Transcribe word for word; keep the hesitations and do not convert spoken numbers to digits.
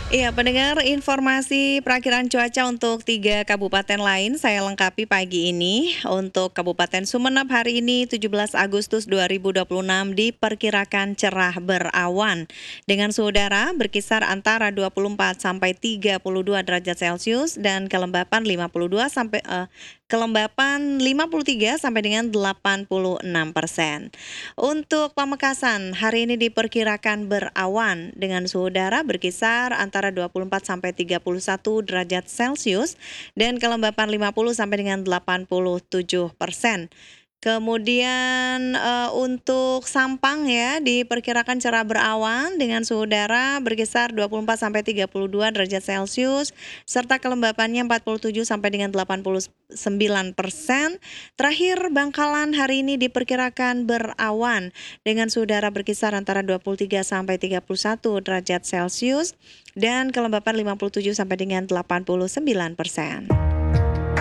Iya, pendengar informasi perakiraan cuaca untuk tiga kabupaten lain saya lengkapi pagi ini. Untuk Kabupaten Sumeneb hari ini tujuh belas Agustus dua ribu dua puluh enam diperkirakan cerah berawan dengan suhu udara berkisar antara dua puluh empat sampai tiga puluh dua derajat Celcius dan kelembapan lima puluh dua sampai eh, kelembapan lima puluh tiga sampai dengan delapan puluh enam persen. Untuk Pamekasan, hari ini diperkirakan berawan dengan suhu udara berkisar antara dua puluh empat sampai tiga puluh satu derajat Celcius dan kelembapan lima puluh sampai dengan delapan puluh tujuh persen. Kemudian eh, untuk Sampang ya diperkirakan cerah berawan dengan suhu udara berkisar dua puluh empat sampai tiga puluh dua derajat Celcius serta kelembapannya empat puluh tujuh sampai dengan delapan puluh sembilan persen. Terakhir Bangkalan hari ini diperkirakan berawan dengan suhu udara berkisar antara dua puluh tiga sampai tiga puluh satu derajat Celcius dan kelembapan lima puluh tujuh sampai dengan delapan puluh sembilan persen.